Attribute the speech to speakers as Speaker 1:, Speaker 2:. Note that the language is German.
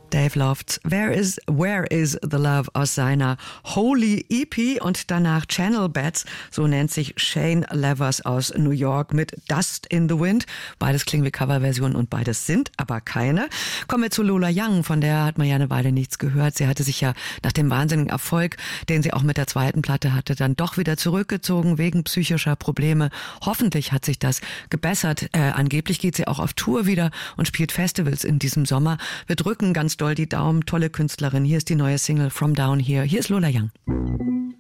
Speaker 1: Dave Lofts Where is the Love aus seiner Holy EP und danach Channel Bats, so nennt sich Shane Levers aus New York mit Dust in the Wind. Beides klingen wie Coverversionen und beides sind aber keine. Kommen wir zu Lola Young, von der hat man ja eine Weile nichts gehört. Sie hatte sich ja nach dem wahnsinnigen Erfolg, den sie auch mit der zweiten Platte hatte, dann doch wieder zurückgezogen wegen psychischer Probleme. Hoffentlich hat sich das gebessert. Angeblich geht sie auch auf Tour wieder und spielt Festivals in diesem Sommer. Wir drücken ganz doll die Daumen. Tolle Künstlerin. Hier ist die neue Single From Down Here. Hier ist Lola Young.